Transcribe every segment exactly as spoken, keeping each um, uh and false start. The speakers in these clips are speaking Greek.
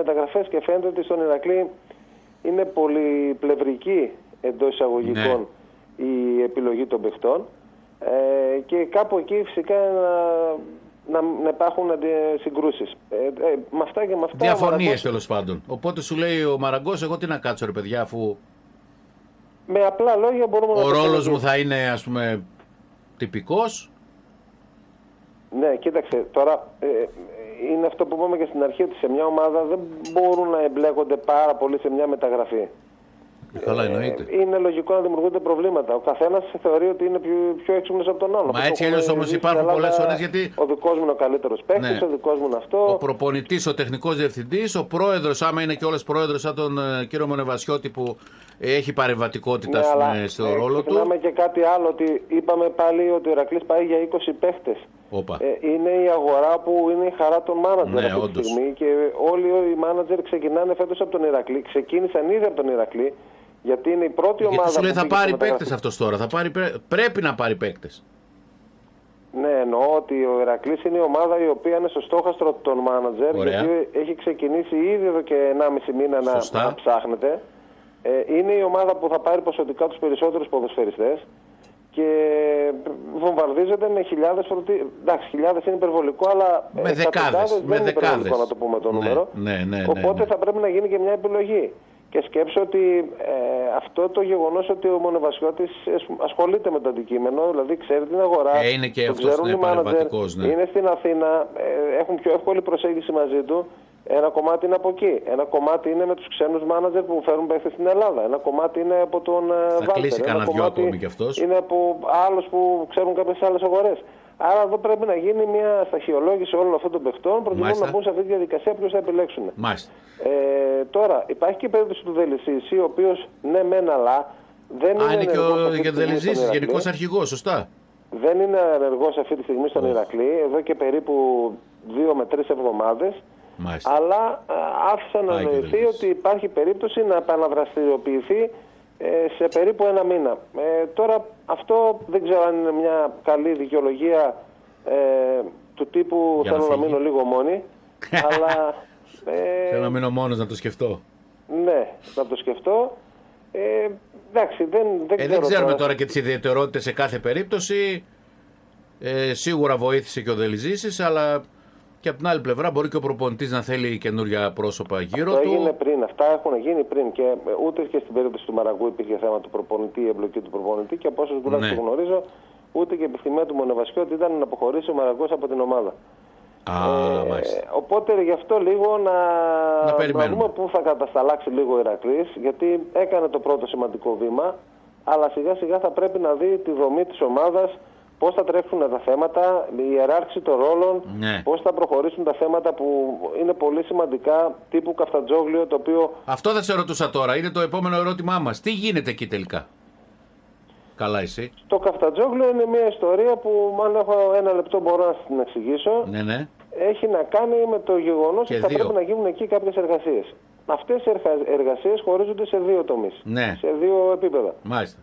μεταγραφές και φαίνεται ότι στον Ηρακλή είναι πολυπλευρική εντός εισαγωγικών ναι. η επιλογή των παιχτών ε, και κάπου εκεί φυσικά να, να, να υπάρχουν συγκρούσεις. Ε, ε, με αυτά και με αυτά. Διαφωνίες τέλος πάντων. Οπότε σου λέει ο Μαραγκός, εγώ τι να κάτσω ρε παιδιά, αφού με απλά λόγια μπορούμε ο να... Ο ρόλος μου θα είναι ας πούμε τυπικός. Ναι, κοίταξε, τώρα ε, είναι αυτό που είπαμε και στην αρχή, ότι σε μια ομάδα δεν μπορούν να εμπλέκονται πάρα πολύ σε μια μεταγραφή. Καλά, εννοείται. Ε, είναι λογικό να δημιουργούνται προβλήματα. Ο καθένας θεωρεί ότι είναι πιο, πιο έξυπνος από τον άλλο. Μα έτσι αλλιώς όμως υπάρχουν πολλές ώρες γιατί. Ο δικός μου είναι ο καλύτερος παίκτης, ναι. ο δικός μου είναι αυτό. Ο προπονητής, ο τεχνικός διευθυντής, ο πρόεδρος, άμα είναι και όλες πρόεδρος, σαν τον ε, κύριο Μονεβασιώτη που έχει παρεμβατικότητα ναι, πούμε, στο ε, ρόλο του. Θυμάμαι και κάτι άλλο, ότι είπαμε πάλι ότι ο Ηρακλής πάει για είκοσι παίχτες. Ε, είναι η αγορά που είναι η χαρά των μάνατζερ ναι, αυτή τη στιγμή και όλοι οι μάνατζερ ξεκινάνε φέτος από τον Ηρακλή. Ξεκίνησαν ήδη από τον Ηρακλή. Γιατί είναι η πρώτη ομάδα. Γιατί σου λέει που θα πάρει παίκτες αυτός τώρα. Θα πάρει, πρέπει να πάρει παίκτες. Ναι, εννοώ ότι ο Ηρακλής είναι η ομάδα η οποία είναι στο στόχαστρο των μάνατζερ. Γιατί έχει ξεκινήσει ήδη εδώ και ενάμιση μήνα να, να ψάχνεται. Ε, είναι η ομάδα που θα πάρει ποσοτικά τους περισσότερους ποδοσφαιριστές. Και βομβαρδίζεται με χιλιάδες φροντί... Εντάξει, χιλιάδες είναι υπερβολικό, αλλά με δεκάδες, δεν είναι υπερβολικό να το πούμε το ναι, νούμερο. Ναι, ναι, ναι, Οπότε ναι. θα πρέπει να γίνει και μια επιλογή. Και σκέψω ότι ε, αυτό το γεγονός ότι ο Μονεβασιώτης ασχολείται με το αντικείμενο, δηλαδή ξέρει την αγορά, ε, είναι και το αυτός ξέρουν οι μάνατζερ, ναι. είναι στην Αθήνα, ε, έχουν πιο εύκολη προσέγγιση μαζί του. Ένα κομμάτι είναι από εκεί. Ένα κομμάτι είναι με τους ξένους μάνατζερ που φέρουν παίχτες στην Ελλάδα. Ένα κομμάτι είναι από τον θα Βάλτερ. Ένα κομμάτι είναι από άλλους που ξέρουν κάποιες άλλες αγορές. Άρα εδώ πρέπει να γίνει μια σταχυολόγηση όλων αυτών των παιχτών προκειμένου να μπουν σε αυτή τη διαδικασία ποιος θα επιλέξουν. Ε, τώρα υπάρχει και η περίπτωση του Δελυσίση, ο οποίος ναι μεν αλλά δεν Α, είναι, είναι και ο Δελυσίσης γενικός αρχηγός, σωστά. Δεν είναι ενεργός αυτή τη στιγμή στον oh. Ηρακλή, εδώ και περίπου δύο με τρεις εβδομάδες. Μάλιστα. Αλλά άφησα να νοηθεί ότι υπάρχει περίπτωση να επαναδραστηριοποιηθεί ε, σε περίπου ένα μήνα. Ε, τώρα αυτό δεν ξέρω αν είναι μια καλή δικαιολογία ε, του τύπου για θέλω να, να μείνω λίγο μόνη. αλλά, ε, θέλω να μείνω μόνος να το σκεφτώ. Ναι, να το σκεφτώ. Ε, εντάξει, δεν, δεν, ε, δεν ξέρουμε τώρα... τώρα και τις ιδιαιτερότητες σε κάθε περίπτωση. Ε, σίγουρα βοήθησε και ο Δελυζήσης, αλλά και από την άλλη πλευρά μπορεί και ο προπονητής να θέλει καινούργια πρόσωπα γύρω αυτό του. Έγινε πριν, αυτά έχουν γίνει πριν και ούτε και στην περίπτωση του Μαραγκού υπήρχε θέμα του προπονητή, η εμπλοκή του προπονητή και από όσους τουλάχιστον ναι. γνωρίζω, ούτε και επιθυμία του Μονεβασιώτη ήταν να αποχωρήσει ο Μαραγκός από την ομάδα. Α, ε, οπότε γι' αυτό λίγο να, να, να δούμε πού θα κατασταλάξει λίγο ο Ηρακλής, γιατί έκανε το πρώτο σημαντικό βήμα, αλλά σιγά σιγά θα πρέπει να δει τη δομή της ομάδας, πώς θα τρέχουν τα θέματα, η ιεράρχηση των ρόλων, ναι. πώς θα προχωρήσουν τα θέματα που είναι πολύ σημαντικά, τύπου Καφτατζόγλιο, το οποίο... Αυτό θα σε ρωτούσα τώρα, είναι το επόμενο ερώτημά μας. Τι γίνεται εκεί τελικά? Καλά εσύ. Το Καφτατζόγλιο είναι μια ιστορία που, αν έχω ένα λεπτό μπορώ να την εξηγήσω, ναι, ναι. έχει να κάνει με το γεγονός ότι θα δύο. πρέπει να γίνουν εκεί κάποιες εργασίες. Αυτές οι εργασίες χωρίζονται σε δύο τομείς, ναι. σε δύο επίπεδα. Μάλιστα.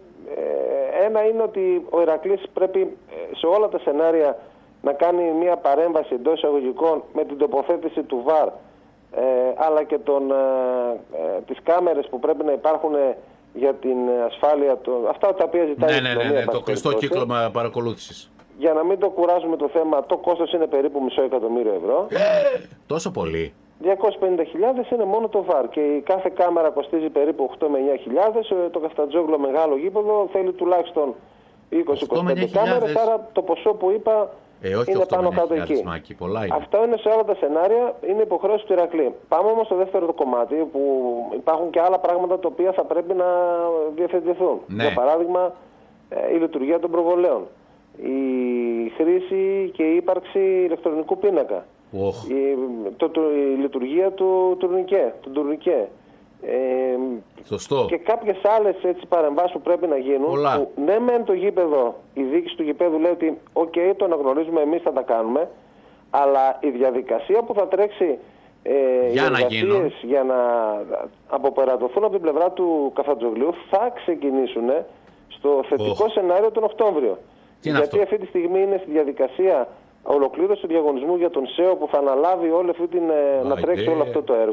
Ε, ένα είναι ότι ο Ηρακλής πρέπει σε όλα τα σενάρια να κάνει μια παρέμβαση εντός εισαγωγικών με την τοποθέτηση του βαρ, ε, αλλά και τον, ε, ε, τις κάμερες που πρέπει να υπάρχουν για την ασφάλεια, το, αυτά τα οποία ζητάει ναι, η ναι, αστυνομία. Ναι, ναι, ναι, το κλειστό κύκλωμα παρακολούθησης. Για να μην το κουράζουμε το θέμα, το κόστος είναι περίπου μισό εκατομμύριο ευρώ. Ε, τόσο πολύ. διακόσιες πενήντα χιλιάδες είναι μόνο το βαρ και η κάθε κάμερα κοστίζει περίπου οκτώ με εννιά χιλιάδες. Το Καφτατζόγλιο μεγάλο γήπεδο θέλει τουλάχιστον είκοσι με είκοσι πέντε κάμερες, άρα το ποσό που είπα ε, όχι είναι πάνω κάτω εκεί. Μάκη, πολλά είναι. Αυτό είναι σε όλα τα σενάρια, είναι υποχρέωση του Ηρακλή. Πάμε όμως στο δεύτερο κομμάτι που υπάρχουν και άλλα πράγματα τα οποία θα πρέπει να διευθετηθούν. Ναι. Για παράδειγμα η λειτουργία των προβολέων, η χρήση και η ύπαρξη ηλεκτρονικού πίνακα. Oh. Η, το, το, η λειτουργία του τουρνικέ, του τουρνικέ. Ε, Σωστό. Και κάποιες άλλες έτσι παρεμβάσεις που πρέπει να γίνουν. Πολλά. Που, ναι μεν το γήπεδο, η διοίκηση του γηπέδου λέει ότι οκ, okay, το αναγνωρίζουμε, εμείς θα τα κάνουμε, αλλά η διαδικασία που θα τρέξει ε, για οι να εργασίες για να αποπερατωθούν από την πλευρά του Καφτατζογλίου θα ξεκινήσουν στο θετικό oh. σενάριο τον Οκτώβριο. Τι είναι Γιατί αυτό? αυτή τη στιγμή είναι στη διαδικασία ολοκλήρωση του διαγωνισμού για τον ΣΕΟ που θα αναλάβει όλη αυτή την, να τρέξει όλο αυτό το έργο.